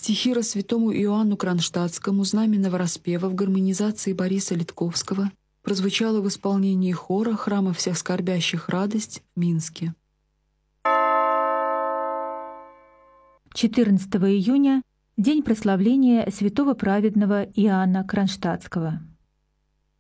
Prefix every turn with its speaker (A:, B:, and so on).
A: Стихира святому Иоанну Кронштадтскому «Знамя новораспева» в гармонизации Бориса Литковского прозвучало в исполнении хора Храма всех скорбящих радость в Минске.
B: 14 июня — день прославления святого праведного Иоанна Кронштадтского.